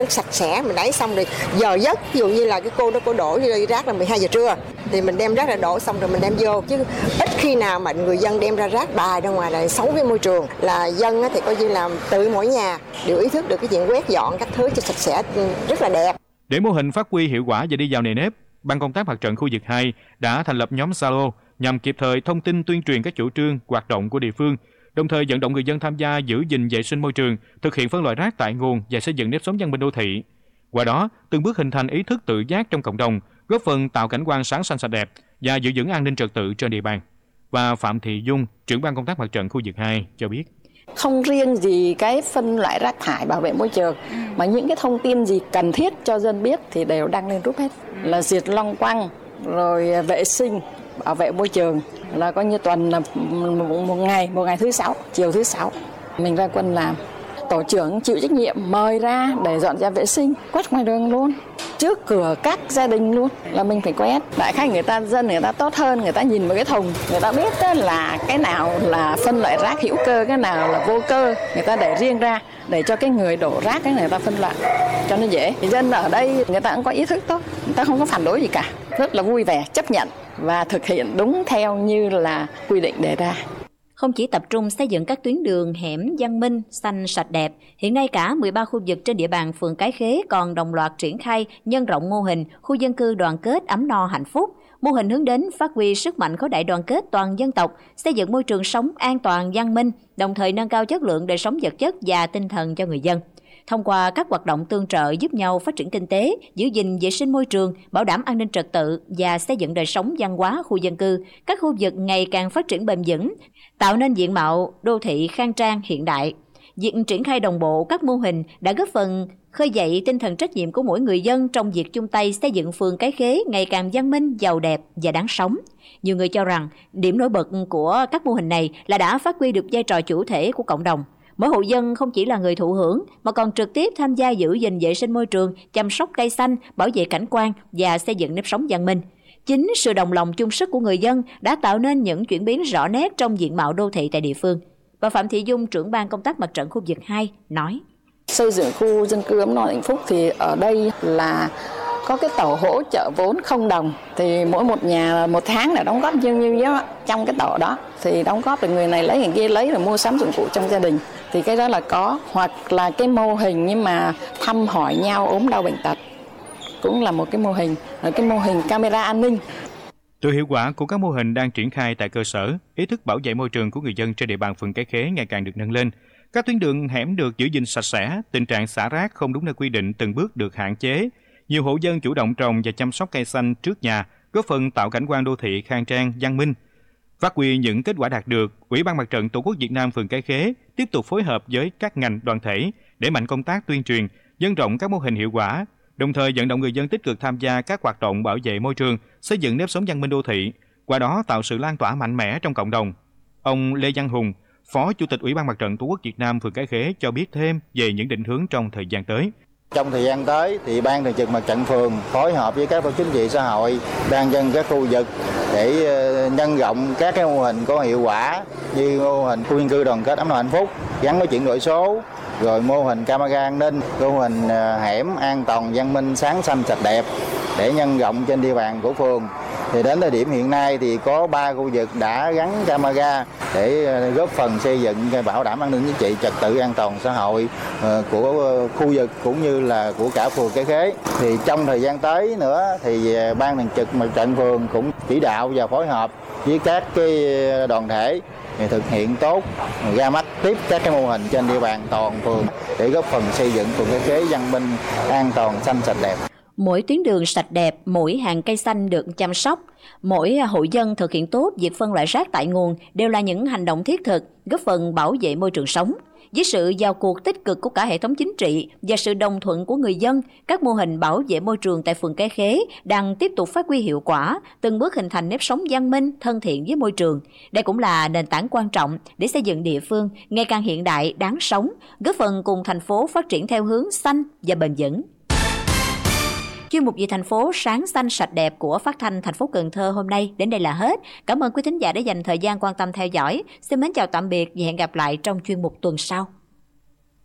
Sạch sẽ, mình lấy xong rồi giờ giấc, ví dụ như là cái cô đó cô đổ đi rác là 12 giờ trưa thì mình đem rác ra đổ xong rồi mình đem vô, chứ ít khi nào mà người dân đem ra rác bài ra ngoài là xấu với môi trường. Là dân thì coi như là tự mỗi nhà đều ý thức được cái chuyện quét dọn các thứ cho sạch sẽ rất là đẹp. Để mô hình phát huy hiệu quả và đi vào nề nếp, Ban công tác mặt trận khu vực 2 đã thành lập nhóm Zalo nhằm kịp thời thông tin tuyên truyền các chủ trương, hoạt động của địa phương, đồng thời vận động người dân tham gia giữ gìn vệ sinh môi trường, thực hiện phân loại rác tại nguồn và xây dựng nếp sống văn minh đô thị. Qua đó, từng bước hình thành ý thức tự giác trong cộng đồng, góp phần tạo cảnh quan sáng xanh sạch đẹp và giữ vững an ninh trật tự trên địa bàn. Và Phạm Thị Dung, trưởng ban công tác mặt trận khu vực 2 cho biết. Không riêng gì cái phân loại rác thải bảo vệ môi trường, mà những cái thông tin gì cần thiết cho dân biết thì đều đăng lên group hết. Là diệt loang quăng, rồi vệ sinh, bảo vệ môi trường, là coi như tuần là một ngày thứ 6, chiều thứ 6 mình ra quân làm. Tổ trưởng chịu trách nhiệm mời ra để dọn dẹp vệ sinh, quét ngoài đường luôn, trước cửa các gia đình luôn là mình phải quét. Đại khái dân người ta tốt hơn, người ta nhìn vào cái thùng, người ta biết là cái nào là phân loại rác hữu cơ, cái nào là vô cơ, người ta để riêng ra để cho cái người đổ rác cái người ta phân loại cho nó dễ. Thì dân ở đây người ta cũng có ý thức tốt, người ta không có phản đối gì cả, rất là vui vẻ chấp nhận và thực hiện đúng theo như là quy định đề ra. Không chỉ tập trung xây dựng các tuyến đường, hẻm văn minh, xanh, sạch đẹp, hiện nay cả 13 khu vực trên địa bàn phường Cái Khế còn đồng loạt triển khai nhân rộng mô hình khu dân cư đoàn kết ấm no hạnh phúc. Mô hình hướng đến phát huy sức mạnh khối đại đoàn kết toàn dân tộc, xây dựng môi trường sống an toàn, văn minh, đồng thời nâng cao chất lượng đời sống vật chất và tinh thần cho người dân. Thông qua các hoạt động tương trợ giúp nhau phát triển kinh tế, giữ gìn vệ sinh môi trường, bảo đảm an ninh trật tự và xây dựng đời sống văn hóa khu dân cư, các khu vực ngày càng phát triển bền vững, tạo nên diện mạo đô thị khang trang hiện đại. Việc triển khai đồng bộ các mô hình đã góp phần khơi dậy tinh thần trách nhiệm của mỗi người dân trong việc chung tay xây dựng phường Cái Khế ngày càng văn minh, giàu đẹp và đáng sống. Nhiều người cho rằng điểm nổi bật của các mô hình này là đã phát huy được vai trò chủ thể của cộng đồng. Mỗi hộ dân không chỉ là người thụ hưởng mà còn trực tiếp tham gia giữ gìn vệ sinh môi trường, chăm sóc cây xanh, bảo vệ cảnh quan và xây dựng nếp sống văn minh. Chính sự đồng lòng chung sức của người dân đã tạo nên những chuyển biến rõ nét trong diện mạo đô thị tại địa phương. Bà Phạm Thị Dung, trưởng ban công tác mặt trận khu vực 2 nói: Xây dựng khu dân cư ấm no hạnh phúc thì ở đây là có cái tổ hỗ trợ vốn không đồng, thì mỗi một nhà một tháng là đóng góp nhiêu đó, trong cái tổ đó thì đóng góp được người này lấy người kia lấy rồi mua sắm dụng cụ trong gia đình, thì cái đó là có. Hoặc là cái mô hình nhưng mà thăm hỏi nhau ốm đau bệnh tật cũng là một cái mô hình, rồi cái mô hình camera an ninh. Từ hiệu quả của các mô hình đang triển khai tại cơ sở, ý thức bảo vệ môi trường của người dân trên địa bàn phường Cái Khế ngày càng được nâng lên. Các tuyến đường hẻm được giữ gìn sạch sẽ, tình trạng xả rác không đúng nơi quy định từng bước được hạn chế. Nhiều hộ dân chủ động trồng và chăm sóc cây xanh trước nhà, góp phần tạo cảnh quan đô thị khang trang, văn minh. Phát huy những kết quả đạt được, Ủy ban Mặt trận Tổ quốc Việt Nam phường Cái Khế tiếp tục phối hợp với các ngành đoàn thể để mạnh công tác tuyên truyền, nhân rộng các mô hình hiệu quả, đồng thời vận động người dân tích cực tham gia các hoạt động bảo vệ môi trường, xây dựng nếp sống văn minh đô thị, qua đó tạo sự lan tỏa mạnh mẽ trong cộng đồng. Ông Lê Văn Hùng, Phó Chủ tịch Ủy ban Mặt trận Tổ quốc Việt Nam phường Cái Khế cho biết thêm về những định hướng trong thời gian tới. Trong thời gian tới thì Ban Thường trực Mặt trận phường phối hợp với các tổ chính trị xã hội, ban dân các khu vực để nhân rộng các cái mô hình có hiệu quả như mô hình khu dân cư đoàn kết ấm no hạnh phúc gắn với chuyển đổi số, rồi mô hình camera an ninh, mô hình hẻm an toàn văn minh sáng xanh sạch đẹp để nhân rộng trên địa bàn của phường. Thì đến thời điểm hiện nay thì có 3 khu vực đã gắn camera để góp phần xây dựng bảo đảm an ninh chính trị, trật tự an toàn xã hội của khu vực cũng như là của cả phường Cái Khế. Thì trong thời gian tới nữa thì Ban Thường trực Mặt trận phường cũng chỉ đạo và phối hợp với các cái đoàn thể thực hiện tốt, ra mắt tiếp các cái mô hình trên địa bàn toàn phường để góp phần xây dựng phường Cái Khế văn minh, an toàn, xanh sạch đẹp. Mỗi tuyến đường sạch đẹp, mỗi hàng cây xanh được chăm sóc, mỗi hộ dân thực hiện tốt việc phân loại rác tại nguồn đều là những hành động thiết thực, góp phần bảo vệ môi trường sống. Với sự vào cuộc tích cực của cả hệ thống chính trị và sự đồng thuận của người dân, các mô hình bảo vệ môi trường tại phường Cái Khế đang tiếp tục phát huy hiệu quả, từng bước hình thành nếp sống văn minh, thân thiện với môi trường. Đây cũng là nền tảng quan trọng để xây dựng địa phương ngày càng hiện đại, đáng sống, góp phần cùng thành phố phát triển theo hướng xanh và bền vững. Chuyên mục Vì thành phố sáng xanh sạch đẹp của Phát thanh thành phố Cần Thơ hôm nay đến đây là hết. Cảm ơn quý thính giả đã dành thời gian quan tâm theo dõi. Xin mến chào tạm biệt và hẹn gặp lại trong chuyên mục tuần sau.